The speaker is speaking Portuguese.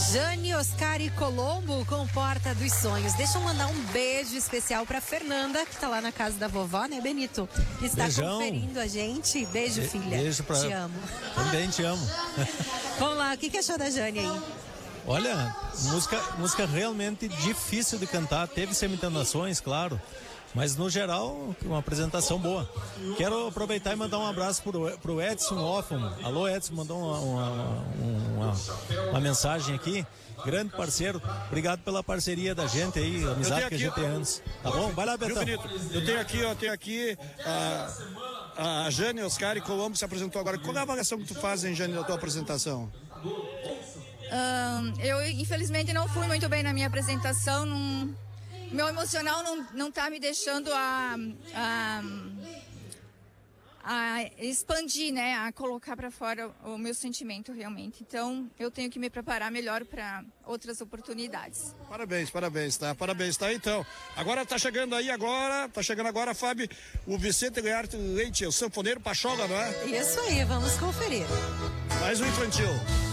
Jane, Oscar e Colombo com Porta dos Sonhos. Deixa eu mandar um beijo especial pra Fernanda, que tá lá na casa da vovó, né, Benito? Que está Beijão. conferindo a gente. Beijo, filha. Beijo pra... Te amo. Também te amo. Vamos lá, o que achou da Jane aí? Olha, música realmente difícil de cantar. Teve semi-entonações, claro. Mas no geral, uma apresentação boa. Quero aproveitar e mandar um abraço pro Edson Hoffman. Alô, Edson, mandou uma mensagem aqui. Grande parceiro, obrigado pela parceria da gente aí, a amizade que a gente tem antes. Tá bom? Vai lá, Betão. Eu tenho aqui a Jane, Oscar e Colombo se apresentou agora. Qual é a avaliação que tu faz, hein, Jane, da tua apresentação? Eu, infelizmente, não fui muito bem na minha apresentação. Meu emocional não tá me deixando a expandir, né? A colocar para fora o meu sentimento realmente. Então, eu tenho que me preparar melhor para outras oportunidades. Parabéns, tá? Parabéns, tá? Então, agora tá chegando agora, Fábio, o Vicente Leite, o sanfoneiro Pachola, não é? Isso aí, vamos conferir. Mais um infantil.